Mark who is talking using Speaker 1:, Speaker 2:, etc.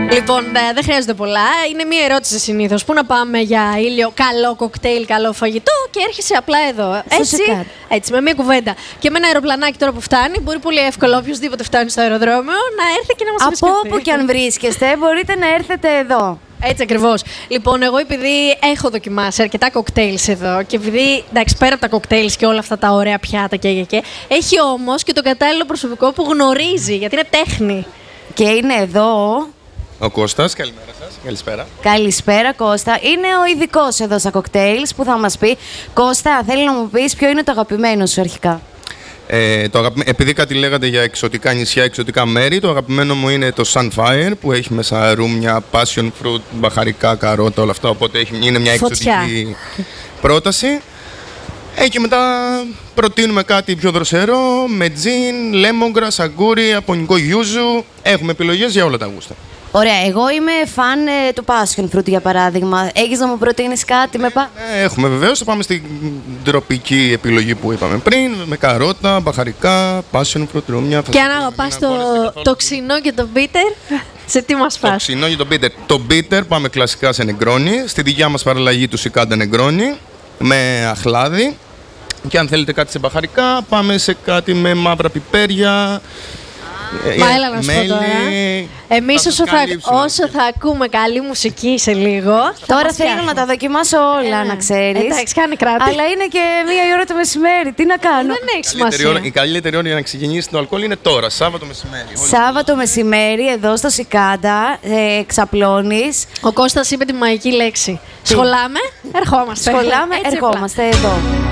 Speaker 1: Λοιπόν, δεν χρειάζονται πολλά. Είναι μία ερώτηση συνήθως. Πού να πάμε για ήλιο, καλό κοκτέιλ, καλό φαγητό και έρχεσαι απλά εδώ. Έτσι, με μία κουβέντα. Και με ένα αεροπλανάκι τώρα που φτάνει, μπορεί πολύ εύκολα οποιοδήποτε φτάνει στο αεροδρόμιο να έρθει και να μας επισκεφτεί.
Speaker 2: Από όπου και αν βρίσκεστε, μπορείτε να έρθετε εδώ.
Speaker 1: Έτσι ακριβώς. Λοιπόν, εγώ επειδή έχω δοκιμάσει αρκετά κοκτέιλς εδώ και επειδή, εντάξει, πέρα από τα κοκτέιλς και όλα αυτά τα ωραία πιάτα και έχει όμως και το κατάλληλο προσωπικό που γνωρίζει, γιατί είναι τέχνη.
Speaker 2: Και είναι εδώ
Speaker 3: ο Κώστας, καλημέρα σας. Καλησπέρα.
Speaker 2: Καλησπέρα, Κώστα. Είναι ο ειδικός εδώ στα κοκτέιλς που θα μας πει. Κώστα, θέλω να μου πεις ποιο είναι το αγαπημένο σου αρχικά.
Speaker 3: Επειδή κάτι λέγατε για εξωτικά νησιά, εξωτικά μέρη, το αγαπημένο μου είναι το Sunfire που έχει μέσα ρούμια, passion fruit, μπαχαρικά, καρότα, όλα αυτά. Οπότε είναι μια εξωτική πρόταση. Και μετά προτείνουμε κάτι πιο δροσερό με τζιν, lemongrass, αγκούρι, απονικό γιούζου. Έχουμε επιλογές για όλα τα γούστα.
Speaker 2: Ωραία, εγώ είμαι φαν του passion fruit για παράδειγμα. Έχεις να μου προτείνεις κάτι με
Speaker 3: έχουμε βεβαίως. Θα πάμε στην τροπική επιλογή που είπαμε πριν. Με καρότα, μπαχαρικά, passion fruit, ρούμια.
Speaker 1: Και αν αγαπάς το ξινό και το bitter, σε τι μας φας?
Speaker 3: Το ξινό και το bitter. Το bitter πάμε κλασικά σε νεγκρόνι. Στη δικιά μας παραλλαγή του Σικάντα νεγκρόνι με αχλάδι. Και αν θέλετε κάτι σε μπαχαρικά, πάμε σε κάτι με μαύρα πιπέρια.
Speaker 1: Μα έλα να σου πω τώρα. Εμείς όσο θα ακούμε καλή μουσική σε λίγο.
Speaker 2: Τώρα θέλω να τα δοκιμάσω όλα, να ξέρεις.
Speaker 1: Εντάξει, κάνε κράτη.
Speaker 2: Αλλά είναι και 1 η ώρα το μεσημέρι. Τι να κάνω.
Speaker 1: Δεν έχει σημασία.
Speaker 3: Η καλύτερη ώρα για να ξεκινήσει το αλκοόλ είναι τώρα, Σάββατο μεσημέρι.
Speaker 2: Σάββατο μεσημέρι, εδώ στο Σικάντα, ξαπλώνεις.
Speaker 1: Ο Κώστας είπε τη μαγική λέξη. Σχολάμε, ερχόμαστε.
Speaker 2: Σχολάμε, ερχόμαστε εδώ.